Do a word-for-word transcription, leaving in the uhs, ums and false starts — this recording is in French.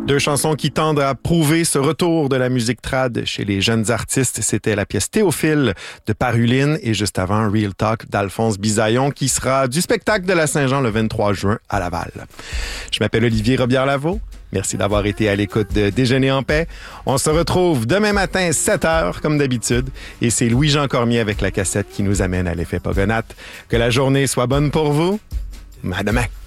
Deux chansons qui tendent à prouver ce retour de la musique trad chez les jeunes artistes. C'était la pièce Théophile de Paruline et juste avant Real Talk d'Alphonse Bisaillon qui sera du spectacle de la Saint-Jean le vingt-trois juin à Laval. Je m'appelle Olivier Robillard-Lavaux. Merci d'avoir été à l'écoute de Déjeuner en paix. On se retrouve demain matin, sept heures, comme d'habitude. Et c'est Louis-Jean Cormier avec la cassette qui nous amène à l'effet Pogonatte. Que la journée soit bonne pour vous. À demain.